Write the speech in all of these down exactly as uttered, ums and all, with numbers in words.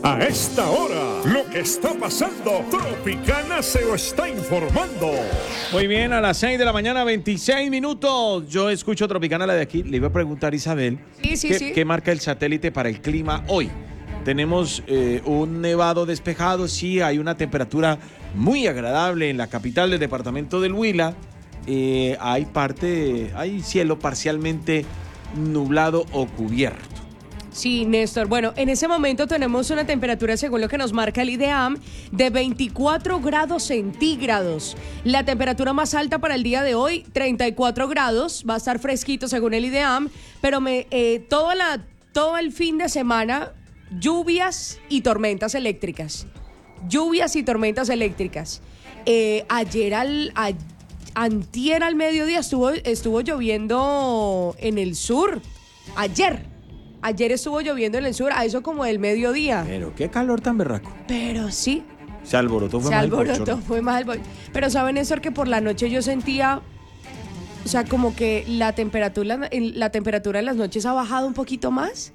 A esta hora, lo que está pasando, Tropicana se lo está informando. Muy bien, a las seis de la mañana, veintiséis minutos. Yo escucho Tropicana, la de aquí. Le iba a preguntar a Isabel, sí, sí, ¿qué, sí. ¿qué marca el satélite para el clima hoy? Tenemos eh, un nevado despejado, sí, hay una temperatura muy agradable en la capital del departamento del Huila. Eh, hay parte, hay cielo parcialmente nublado o cubierto. Sí, Néstor. Bueno, en ese momento tenemos una temperatura, según lo que nos marca el IDEAM, de veinticuatro grados centígrados. La temperatura más alta para el día de hoy, treinta y cuatro grados. Va a estar fresquito según el IDEAM, pero me, eh, toda la, todo el fin de semana, lluvias y tormentas eléctricas. Lluvias y tormentas eléctricas. Eh, ayer al... A, antier al mediodía estuvo, estuvo lloviendo en el sur. Ayer. Ayer estuvo lloviendo en el sur, a eso como del mediodía. Pero qué calor tan berraco. Pero sí. Se alborotó, fue Se más el alborotó, bochorno. fue más el bochorno. Pero ¿saben, Néstor, que por la noche yo sentía, o sea, como que la temperatura, la temperatura en las noches ha bajado un poquito más?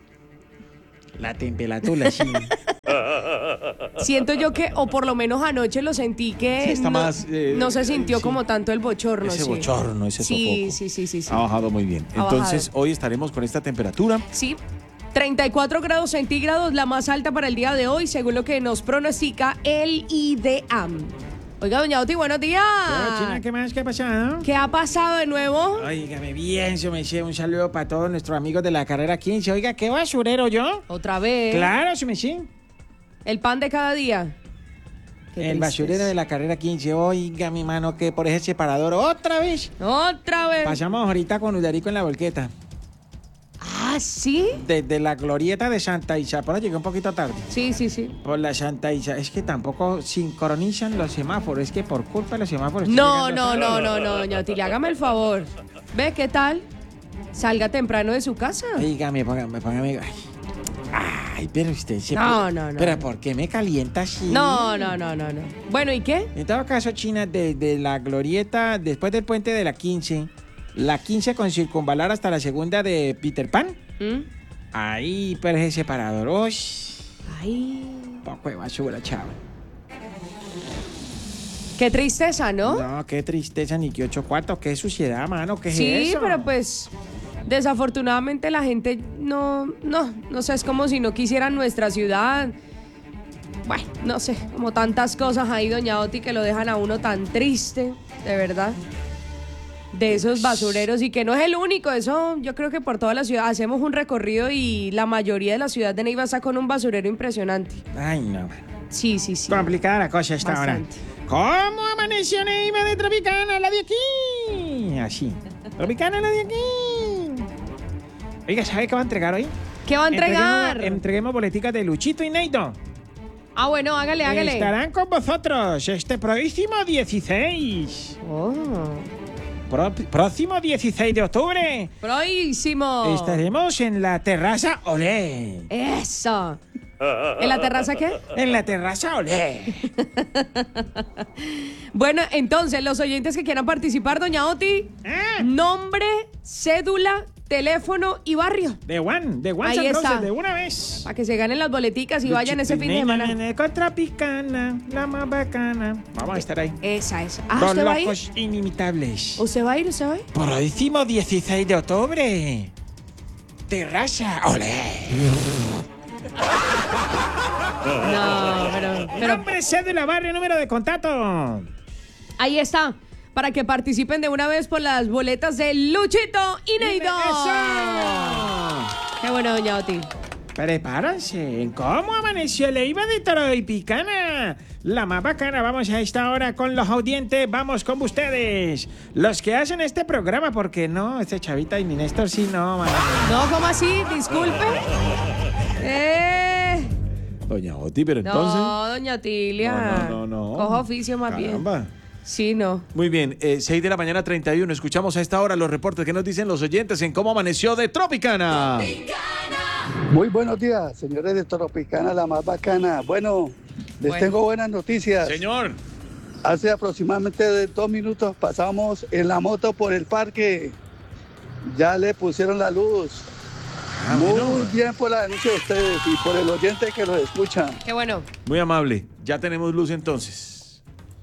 La temperatura, sí. Siento yo que, o por lo menos anoche lo sentí que Sí, está no, más, eh, no se sintió sí. como tanto el bochorno. Ese sí. bochorno, ese Sí, sofoco. sí, sí, sí, sí. Ha bajado muy bien. Ha Entonces, bajado. hoy estaremos con esta temperatura. Sí, treinta y cuatro grados centígrados, la más alta para el día de hoy, según lo que nos pronostica el IDEAM. Oiga, doña Oti, buenos días. Hola, China, ¿qué más? ¿Qué ha pasado? ¿Qué ha pasado de nuevo? Óigame bien, se me dice un saludo para todos nuestros amigos de la carrera quince. Oiga, ¿qué basurero yo? Otra vez. Claro, se me dice. El pan de cada día. Qué El tristes. basurero de la carrera quince. Oiga, mi mano, que por ese separador otra vez. Otra vez. Pasamos ahorita con Udarico en la volqueta. Ah, ¿sí? Desde la glorieta de Santa Isa. Pero llegué un poquito tarde. Sí, sí, sí. Por la Santa Isa. Es que tampoco sincronizan los semáforos. Es que por culpa de los semáforos. estoy No, llegando no, tarde. no, no, no, doña Oti, hágame el favor. ¿Ve qué tal? Salga temprano de su casa. Dígame, póngame, póngame. Ay, ay, pero usted se... No, no, no. ¿Pero por qué me calienta así? No, no, no, no, no. Bueno, ¿y qué? En todo caso, China, desde la glorieta, después del puente de la quince, la quince con circunvalar hasta la segunda de Peter Pan, ¿Mm? ahí por ese separador. Uy, Ay, poco de basura, chaval. qué tristeza, ¿no? No, qué tristeza, ni que ocho cuartos, qué suciedad, mano, qué es Sí, eso. pero pues desafortunadamente la gente no, no, no sé, es como si no quisieran nuestra ciudad. Bueno, no sé, como tantas cosas ahí, doña Oti, que lo dejan a uno tan triste, de verdad. De esos basureros, y que no es el único, eso yo creo que por toda la ciudad hacemos un recorrido y la mayoría de la ciudad de Neiva está con un basurero impresionante. Ay, no. Sí, sí, sí. Complicada la cosa esta hora. Bastante. ¿Cómo amaneció Neiva de Tropicana, la de aquí? Así. Tropicana, la de aquí. Oiga, ¿sabe qué va a entregar hoy? ¿Qué va a entregar? Entreguemos, entreguemos boleticas de Luchito y Neito. Ah, bueno, hágale, hágale. Estarán con vosotros este próximo dieciséis. Oh, Pro- próximo dieciséis de octubre. próximo. Estaremos en la terraza Olé. Eso. ¿En la terraza qué? En la terraza Olé. Bueno, entonces, los oyentes que quieran participar, doña Oti, Ah, nombre, cédula, teléfono y barrio. de One, de One Ahí San está. Roses, de una vez. Para que se ganen las boleticas y vayan ese fin de semana. Con Tropicana, la más bacana. Vamos a estar ahí. Esa, esa. Ah, Dos ¿usted va a ir? locos inimitables. ¿Usted va a ir? ¿Usted va a ir? Próximo dieciséis de octubre. Terraza Olé. No, pero, pero Nombre, cédula, barrio, número de contacto. ahí está. Para que participen de una vez por las boletas de Luchito y Neido. ¡Eso! Qué bueno, doña Oti. Prepárense. ¿Cómo amaneció la Iba de Tropicana? La más bacana. Vamos a esta hora con los audientes. Vamos con ustedes. Los que hacen este programa. Porque no, este chavita y mi Néstor sí no, man. No, ¿cómo así? Disculpe. Eh... Doña Oti, pero entonces... No, doña Tilia. No, no, no, no. Cojo oficio más Caramba. bien. Sí, no. Muy bien, eh, seis de la mañana, treinta y uno. Escuchamos a esta hora los reportes que nos dicen los oyentes en cómo amaneció de Tropicana. Muy buenos días, señores de Tropicana, la más bacana. Bueno, les Bueno. tengo buenas noticias. Señor. Hace aproximadamente dos minutos pasamos en la moto por el parque. Ya le pusieron la luz. Ah, Muy bueno. bien por la denuncia de ustedes y por el oyente que los escucha. Qué bueno. Muy amable. Ya tenemos luz entonces.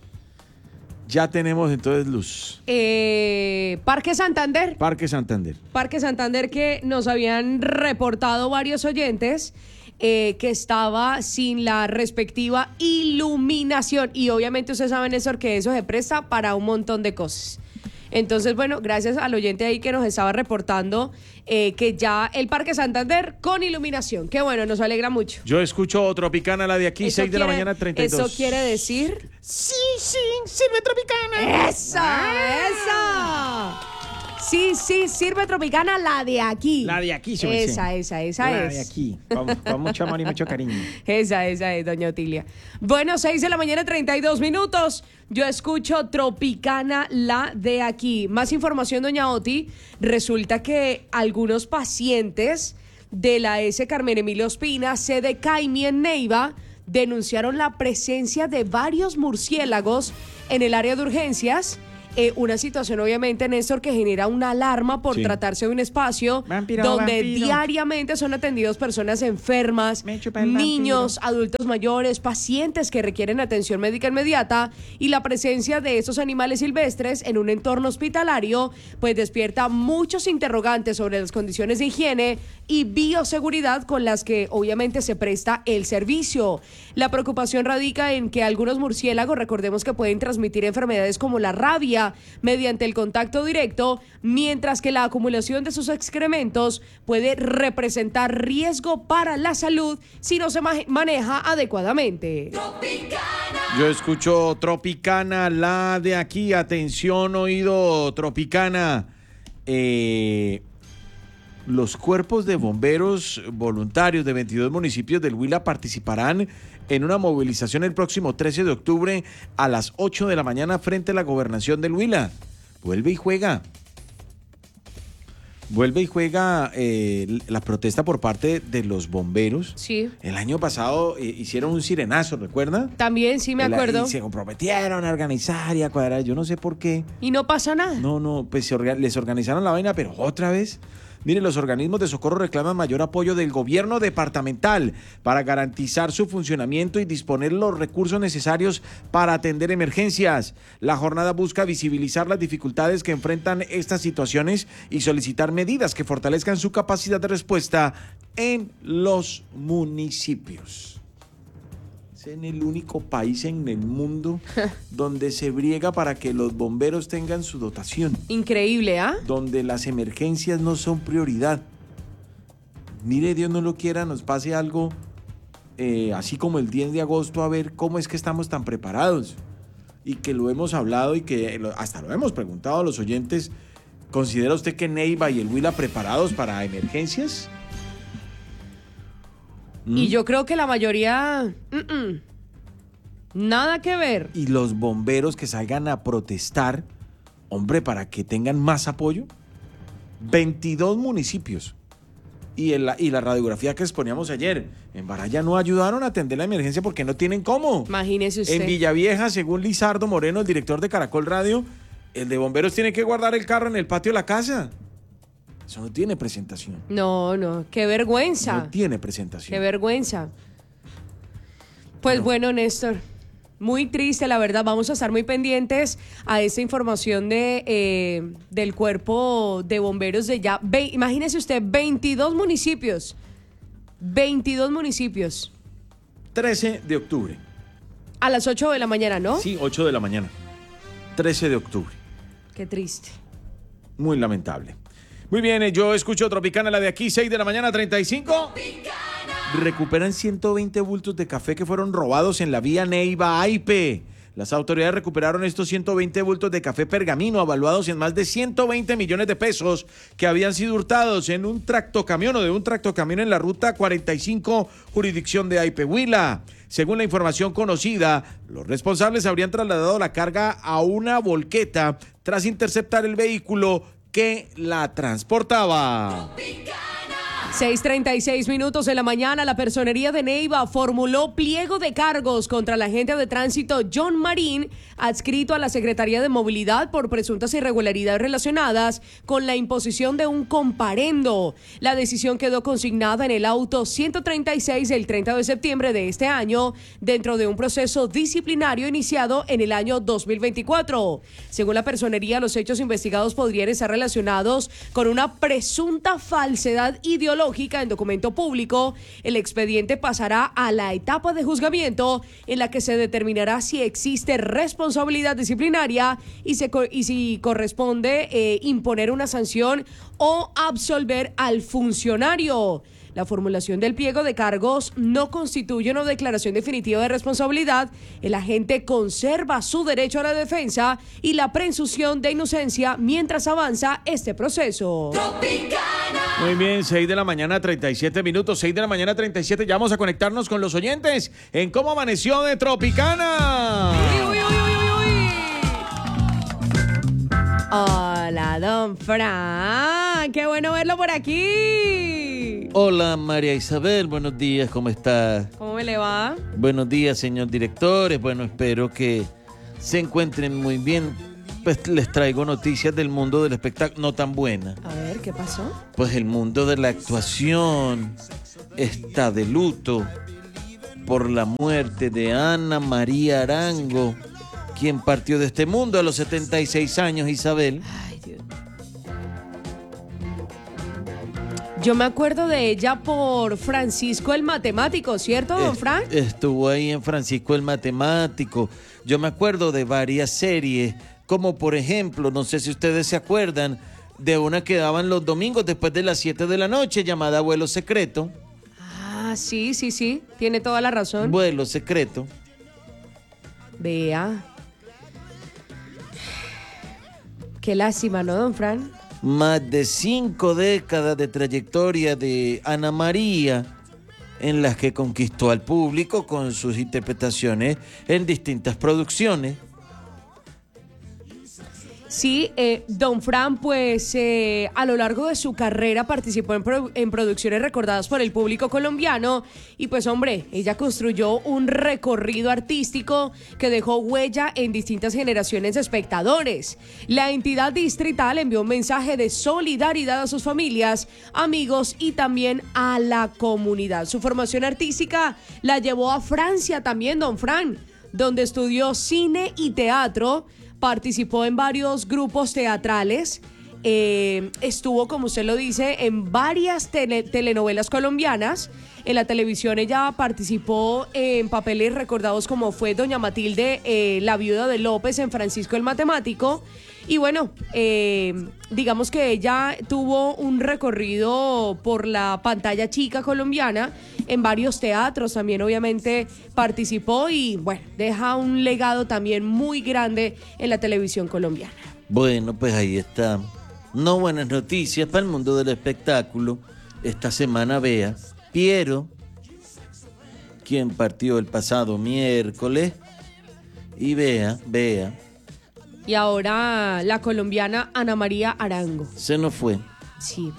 Ya tenemos entonces luz. Eh, Parque Santander. Parque Santander. Parque Santander que nos habían reportado varios oyentes eh, que estaba sin la respectiva iluminación. Y obviamente ustedes saben, Néstor, que eso se presta para un montón de cosas. Entonces, bueno, gracias al oyente ahí que nos estaba reportando eh, que ya el Parque Santander con iluminación. Qué bueno, nos alegra mucho. Yo escucho Tropicana, la de aquí, Eso seis de la quiere- mañana, treinta y dos. Eso quiere decir... Sí, sí, sirve Tropicana. ¡Esa! ¡Esa! Sí, sí, sirve Tropicana la de aquí. La de aquí, sí, Esa, sí. esa, esa La es. de aquí, con, con mucho amor y mucho cariño. Esa, esa es, doña Otilia. Bueno, seis de la mañana, treinta y dos minutos. Yo escucho Tropicana, la de aquí. Más información, doña Oti. Resulta que algunos pacientes de la S. Carmen Emilio Ospina, sede Caimi en Neiva, denunciaron la presencia de varios murciélagos en el área de urgencias. Eh, una situación, obviamente, Néstor, que genera una alarma por Sí. tratarse de un espacio Vampiro, donde vampiro. diariamente son atendidos personas enfermas, Me chupa el niños, vampiro. adultos mayores, pacientes que requieren atención médica inmediata, y la presencia de estos animales silvestres en un entorno hospitalario pues despierta muchos interrogantes sobre las condiciones de higiene y bioseguridad con las que obviamente se presta el servicio. La preocupación radica en que algunos murciélagos, recordemos que pueden transmitir enfermedades como la rabia mediante el contacto directo, mientras que la acumulación de sus excrementos puede representar riesgo para la salud si no se ma- maneja adecuadamente. Yo escucho Tropicana, la de aquí. Atención, oído, Tropicana. Eh, los cuerpos de bomberos voluntarios de veintidós municipios del Huila participarán en una movilización el próximo trece de octubre a las ocho de la mañana frente a la gobernación del Huila. Vuelve y juega. Vuelve y juega eh, la protesta por parte de los bomberos. Sí. El año pasado eh, hicieron un sirenazo, ¿recuerda? También, sí me El- acuerdo. Y se comprometieron a organizar y a cuadrar. Yo no sé por qué. Y no pasa nada. No, no, pues se orga- les organizaron la vaina, pero otra vez. Mire, los organismos de socorro reclaman mayor apoyo del gobierno departamental para garantizar su funcionamiento y disponer los recursos necesarios para atender emergencias. La jornada busca visibilizar las dificultades que enfrentan estas situaciones y solicitar medidas que fortalezcan su capacidad de respuesta en los municipios. Es en el único país en el mundo donde se briega para que los bomberos tengan su dotación, Increíble, ¿ah? donde las emergencias no son prioridad. Mire, Dios no lo quiera, nos pase algo eh, así como el diez de agosto, a ver cómo es que estamos tan preparados. Y que lo hemos hablado y que lo- hasta lo hemos preguntado a los oyentes. ¿Considera usted que Neiva y el Huila preparados para emergencias? Y yo creo que la mayoría... mm, mm, nada que ver. Y los bomberos que salgan a protestar, hombre, para que tengan más apoyo. veintidós municipios. Y, el- y la radiografía que exponíamos ayer, en Baraya no ayudaron a atender la emergencia porque no tienen cómo. Imagínese usted. En Villavieja, según Lizardo Moreno, el director de Caracol Radio, el de bomberos tiene que guardar el carro en el patio de la casa. Eso no tiene presentación. No, no, qué vergüenza. No tiene presentación. Qué vergüenza. Pues bueno, Néstor, muy triste, la verdad. Vamos a estar muy pendientes a esta información de eh, del cuerpo de bomberos de ya. Ve, imagínese usted, veintidós municipios. veintidós municipios. trece de octubre. A las ocho de la mañana, ¿no? Sí, ocho de la mañana. trece de octubre. Qué triste. Muy lamentable. Muy bien, eh, yo escucho Tropicana, la de aquí, seis de la mañana, treinta y cinco. Recuperan ciento veinte bultos de café que fueron robados en la vía Neiva-Aipe. Las autoridades recuperaron estos ciento veinte bultos de café pergamino avaluados en más de ciento veinte millones de pesos que habían sido hurtados en un tractocamión o de un tractocamión en la ruta cuarenta y cinco, jurisdicción de Aipe, Huila. Según la información conocida, los responsables habrían trasladado la carga a una volqueta tras interceptar el vehículo que la transportaba. seis treinta y seis minutos de la mañana, la Personería de Neiva formuló pliego de cargos contra el agente de tránsito John Marín, adscrito a la Secretaría de Movilidad por presuntas irregularidades relacionadas con la imposición de un comparendo. La decisión quedó consignada en el auto ciento treinta y seis del treinta de septiembre de este año, dentro de un proceso disciplinario iniciado en el año dos mil veinticuatro. Según la Personería, los hechos investigados podrían estar relacionados con una presunta falsedad ideológica en documento público. El expediente pasará a la etapa de juzgamiento, en la que se determinará si existe responsabilidad disciplinaria y, se, y si corresponde eh, imponer una sanción o absolver al funcionario. La formulación del pliego de cargos no constituye una declaración definitiva de responsabilidad. El agente conserva su derecho a la defensa y la presunción de inocencia mientras avanza este proceso. Tropicana. Muy bien, seis de la mañana, treinta y siete minutos, seis de la mañana, treinta y siete. Ya vamos a conectarnos con los oyentes en Cómo Amaneció de Tropicana. Uy, uy, uy, uy, uy. Hola, don Fran. Qué bueno verlo por aquí. Hola, María Isabel. Buenos días, ¿cómo estás? ¿Cómo me le va? Buenos días, señor director. Bueno, espero que se encuentren muy bien. Pues les traigo noticias del mundo del espectáculo, no tan buenas. A ver, ¿qué pasó? Pues el mundo de la actuación está de luto por la muerte de Ana María Arango, quien partió de este mundo a los setenta y seis años, Isabel. Ay, Dios. Yo me acuerdo de ella por Francisco el Matemático, ¿cierto, don Fran? Estuvo ahí en Francisco el Matemático. Yo me acuerdo de varias series, como por ejemplo, no sé si ustedes se acuerdan, de una que daban los domingos después de las siete de la noche, llamada Vuelo Secreto. Ah, sí, sí, sí, tiene toda la razón. Vuelo Secreto. Vea. Qué lástima, ¿no, don Fran? Más de cinco décadas de trayectoria de Ana María, en las que conquistó al público con sus interpretaciones en distintas producciones. Sí, eh, don Fran, pues eh, a lo largo de su carrera participó en, pro en producciones recordadas por el público colombiano y pues hombre, ella construyó un recorrido artístico que dejó huella en distintas generaciones de espectadores. La entidad distrital envió un mensaje de solidaridad a sus familias, amigos y también a la comunidad. Su formación artística la llevó a Francia también, don Fran, donde estudió cine y teatro. Participó en varios grupos teatrales, eh, estuvo, como usted lo dice, en varias tele telenovelas colombianas. En la televisión ella participó en papeles recordados como fue Doña Matilde, eh, la viuda de López en Francisco el Matemático. Y bueno, eh, digamos que ella tuvo un recorrido por la pantalla chica colombiana, en varios teatros también obviamente participó y bueno, deja un legado también muy grande en la televisión colombiana. Bueno, pues ahí está. No buenas noticias para el mundo del espectáculo. Esta semana vea, Piero, quien partió el pasado miércoles, y vea, vea. Y ahora la colombiana Ana María Arango. Se nos fue. Sí.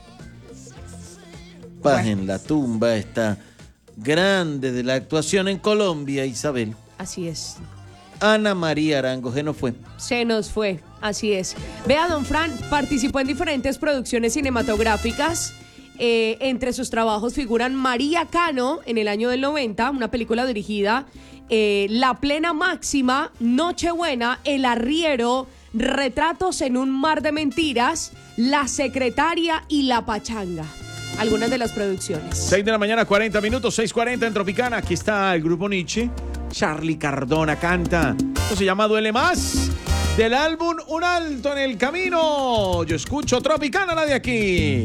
Paz Bueno. en la tumba, esta grande de la actuación en Colombia, Isabel. Así es. Ana María Arango, se nos fue. Se nos fue, así es. Vea, don Fran, participó en diferentes producciones cinematográficas. Eh, entre sus trabajos figuran María Cano en el año del noventa, una película dirigida, eh, La Plena Máxima, Nochebuena, El Arriero, Retratos en un Mar de Mentiras, La Secretaria y La Pachanga. Algunas de las producciones. seis de la mañana, cuarenta minutos, seis cuarenta en Tropicana. Aquí está el grupo Nietzsche. Charly Cardona canta. Esto se llama Duele Más. Del álbum Un Alto en el Camino. Yo escucho Tropicana, la de aquí.